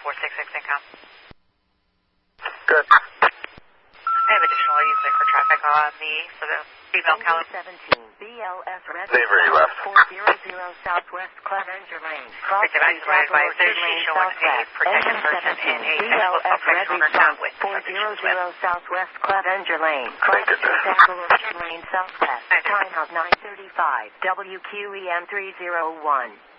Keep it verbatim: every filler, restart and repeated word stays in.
four six six income. Good. I have additional user for traffic on the, for the female Cali. seventeen, B L S Red Avery left. four hundred Southwest Clevenger Lane. Victim identified by association showing a protected person in a B L S Red town with four hundred Southwest Clevenger Lane. Thank goodness. Lane Southwest. Time of nine thirty-five. W Q E M three oh one.